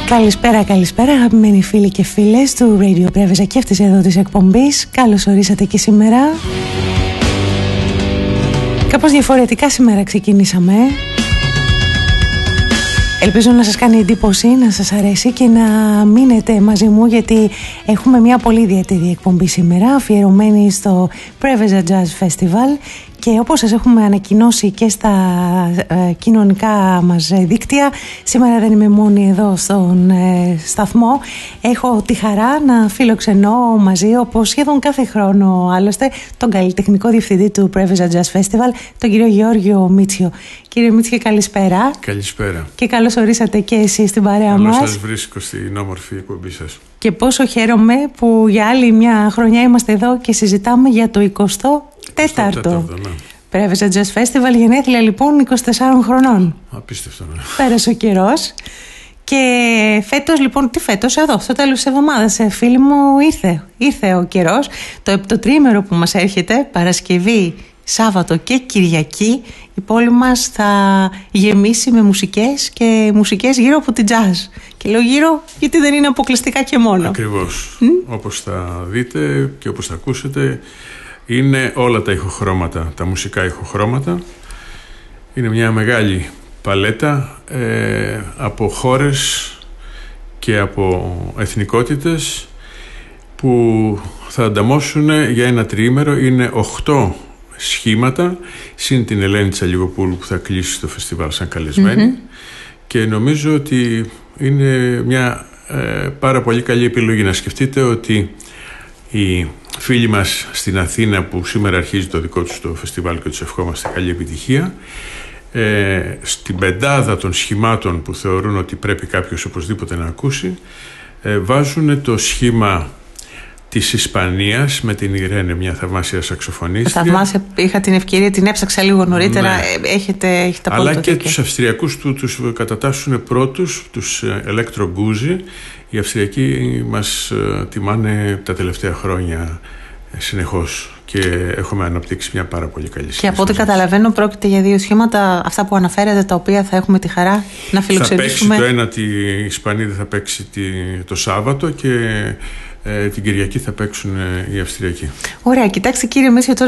Καλησπέρα αγαπημένοι φίλοι και φίλες του Radio Preveza και αυτής εδώ της εκπομπής. Καλώς ορίσατε και σήμερα. Κάπως διαφορετικά σήμερα ξεκινήσαμε. Ελπίζω να σας κάνει εντύπωση, να σας αρέσει και να μείνετε μαζί μου, γιατί έχουμε μια πολύ ιδιαίτερη εκπομπή σήμερα αφιερωμένη στο Preveza Jazz Festival. Και όπως σας έχουμε ανακοινώσει και στα κοινωνικά μας δίκτυα, σήμερα δεν είμαι μόνη εδώ στον σταθμό. Έχω τη χαρά να φιλοξενώ μαζί, όπως σχεδόν κάθε χρόνο άλλωστε, τον καλλιτεχνικό διευθυντή του Preveza Jazz Festival, τον κύριο Γιώργιο Μίτσιο. Κύριε Μίτσιο, καλησπέρα. Καλησπέρα. Και καλώς ορίσατε και εσείς στην παρέα μας. Καλώς σας βρίσκω στην όμορφη εκπομπή σας. Και πόσο χαίρομαι που για άλλη μια χρονιά είμαστε εδώ και συζητάμε για το 24ο. Preveza Jazz Festival, γενέθλια λοιπόν 24 χρονών. Απίστευτο, ναι. Πέρασε ο καιρός. Και φέτος λοιπόν, εδώ, στο τέλος της εβδομάδας, φίλοι μου, ήρθε ο καιρός. Το τριήμερο που μας έρχεται, Παρασκευή, Σάββατο και Κυριακή, η πόλη μας θα γεμίσει με μουσικές γύρω από την jazz. Και λέω γύρω γιατί δεν είναι αποκλειστικά και μόνο. Ακριβώς. Όπως θα δείτε και όπως θα ακούσετε, είναι όλα τα ηχοχρώματα, τα μουσικά ηχοχρώματα. Είναι μια μεγάλη παλέτα από χώρες και από εθνικότητες που θα ανταμώσουν για ένα τριήμερο. Είναι 8 σχήματα, συν την Ελένη Τσαλιγοπούλου που θα κλείσει το φεστιβάλ σαν καλεσμένη. Και νομίζω ότι είναι μια πάρα πολύ καλή επιλογή. Να σκεφτείτε ότι οι φίλοι μας στην Αθήνα, που σήμερα αρχίζει το δικό τους το φεστιβάλ και τους ευχόμαστε καλή επιτυχία, στην πεντάδα των σχημάτων που θεωρούν ότι πρέπει κάποιος οπωσδήποτε να ακούσει, βάζουν το σχήμα της Ισπανίας με την Ιρένε, μια θαυμάσια σαξοφωνίστρια. Θαυμάσια, είχα την ευκαιρία, την έψαξα λίγο νωρίτερα. Ναι. Έχετε αλλά και τους Αυστριακούς τους κατατάσσουν πρώτους, τους Electro Guzzi. Οι Αυστριακοί μας τιμάνε τα τελευταία χρόνια συνεχώς και έχουμε αναπτύξει μια πάρα πολύ καλή σχέση. Και από ό,τι καταλαβαίνω πρόκειται για 2 σχήματα, αυτά που αναφέρατε, τα οποία θα έχουμε τη χαρά να φιλοξενήσουμε. Θα παίξει το ένα, η Ισπανίδα θα παίξει το Σάββατο και την Κυριακή θα παίξουν οι Αυστριακοί. Ωραία, κοιτάξτε κύριε Μίτσιο, τώρα